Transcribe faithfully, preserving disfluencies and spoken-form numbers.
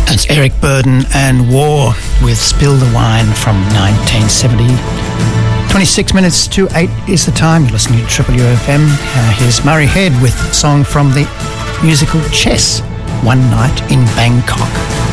That's Eric Burdon and War with Spill the Wine from nineteen seventy. twenty-six minutes to eight is the time. You're listening to Triple U F M. Uh, here's Murray Head with a song from the musical Chess, One Night in Bangkok.